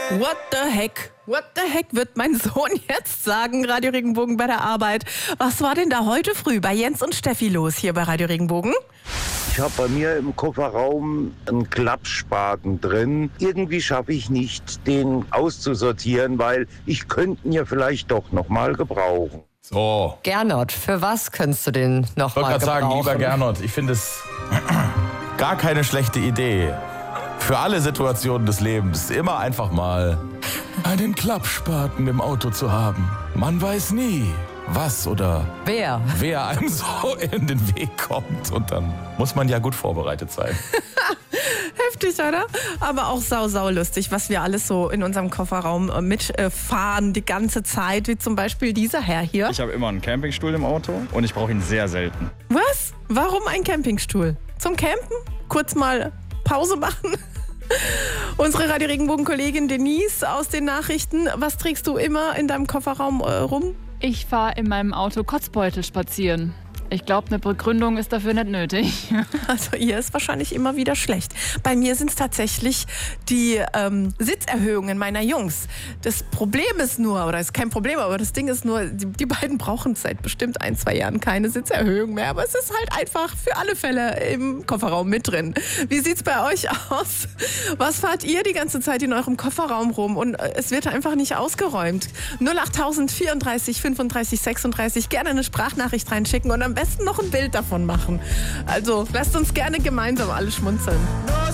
What the heck? What the heck wird mein Sohn jetzt sagen, Radio Regenbogen bei der Arbeit? Was war denn da heute früh bei Jens und Steffi los hier bei Radio Regenbogen? Ich habe bei mir im Kofferraum einen Klappspaten drin. Irgendwie schaffe ich nicht, den auszusortieren, weil ich könnte ihn ja vielleicht doch noch mal gebrauchen. So. Gernot, für was könntest du den noch mal gebrauchen? Ich wollte gerade sagen, lieber Gernot, ich finde es gar keine schlechte Idee. Für alle Situationen des Lebens immer einfach mal einen Klappspaten im Auto zu haben. Man weiß nie, was oder wer einem so in den Weg kommt. Und dann muss man ja gut vorbereitet sein. Heftig, oder? Aber auch sau lustig, was wir alles so in unserem Kofferraum mitfahren die ganze Zeit, wie zum Beispiel dieser Herr hier. Ich habe immer einen Campingstuhl im Auto und ich brauche ihn sehr selten. Was? Warum ein Campingstuhl? Zum Campen? Kurz mal Pause machen? Unsere Radio Regenbogen-Kollegin Denise aus den Nachrichten. Was trägst du immer in deinem Kofferraum rum? Ich fahre in meinem Auto Kotzbeutel spazieren. Ich glaube, eine Begründung ist dafür nicht nötig. Also ihr ist wahrscheinlich immer wieder schlecht. Bei mir sind es tatsächlich die Sitzerhöhungen meiner Jungs. Das Problem ist nur, oder ist kein Problem, aber das Ding ist nur, die beiden brauchen seit bestimmt 1-2 Jahren keine Sitzerhöhung mehr. Aber es ist halt einfach für alle Fälle im Kofferraum mit drin. Wie sieht's bei euch aus? Was fahrt ihr die ganze Zeit in eurem Kofferraum rum? Und es wird einfach nicht ausgeräumt. 08000 34 35 36. Gerne eine Sprachnachricht reinschicken und am besten noch ein Bild davon machen. Also lasst uns gerne gemeinsam alle schmunzeln.